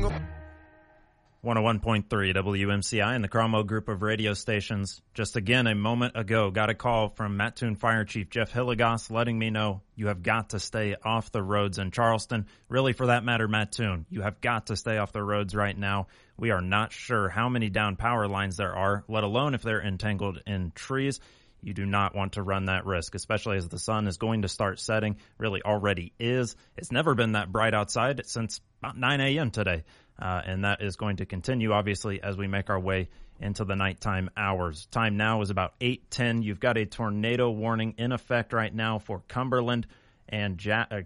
101.3 WMCI and the Cromwell Group of radio stations. Just again, a moment ago, got a call from Mattoon Fire Chief Jeff Hilligoss letting me know you have got to stay off the roads in Charleston. Really, for that matter, Mattoon, you have got to stay off the roads right now. We are not sure how many down power lines there are, let alone if they're entangled in trees. You do not want to run that risk, especially as the sun is going to start setting, really already is. It's never been that bright outside since about 9 a.m. today. And that is going to continue, obviously, as we make our way into the nighttime hours. Time now is about 8:10. You've got a tornado warning in effect right now for Cumberland and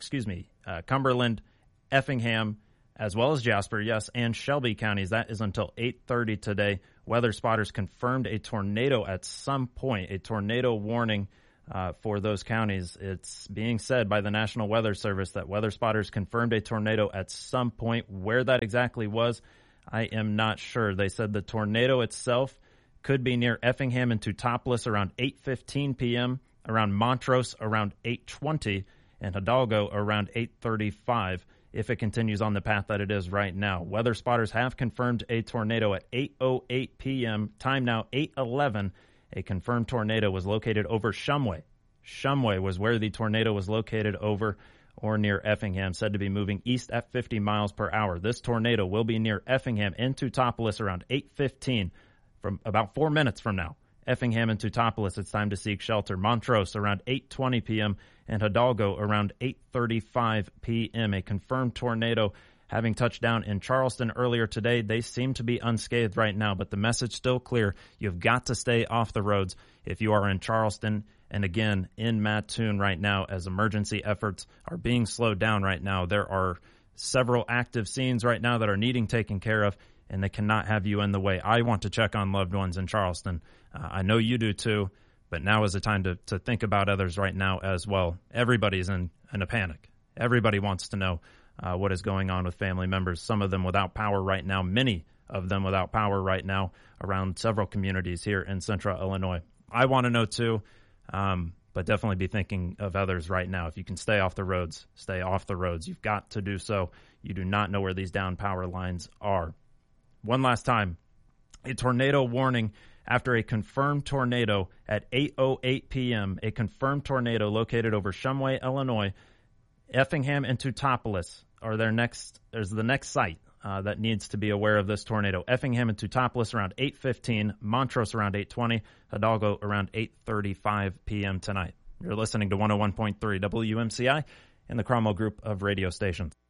Cumberland, Effingham, as well as Jasper, yes, and Shelby counties. That is until 8:30 today. Weather spotters confirmed a tornado at some point, a tornado warning for those counties. It's being said by the National Weather Service that weather spotters confirmed a tornado at some point. Where that exactly was, I am not sure. They said the tornado itself could be near Effingham and Teutopolis around 8:15 p.m., around Montrose around 8:20, and Hidalgo around 8:35 if it continues on the path that it is right now. Weather spotters have confirmed a tornado at 8:08 p.m., time now 8:11. A confirmed tornado was located over Shumway. Shumway was where the tornado was located over or near Effingham, said to be moving east at 50 miles per hour. This tornado will be near Effingham and Teutopolis around 8:15, from about 4 minutes from now. Effingham and Teutopolis, it's time to seek shelter. Montrose around 8:20 p.m. and Hidalgo around 8:35 p.m. A confirmed tornado having touched down in Charleston earlier today. They seem to be unscathed right now, but the message still clear. You've got to stay off the roads if you are in Charleston and, again, in Mattoon right now as emergency efforts are being slowed down right now. There are several active scenes right now that are needing taken care of, and they cannot have you in the way. I want to check on loved ones in Charleston. I know you do too, but now is the time to think about others right now as well. Everybody's in a panic. Everybody wants to know what is going on with family members, some of them without power right now, many of them without power right now around several communities here in central Illinois. I want to know too, but definitely be thinking of others right now. If you can stay off the roads, stay off the roads. You've got to do so. You do not know where these down power lines are. One last time, a tornado warning after a confirmed tornado at 8:08 p.m., a confirmed tornado located over Shumway, Illinois. Effingham and Teutopolis are the next site that needs to be aware of this tornado. Effingham and Teutopolis around 8:15, Montrose around 8:20, Hidalgo around 8:35 p.m. tonight. You're listening to 101.3 WMCI and the Cromwell Group of radio stations.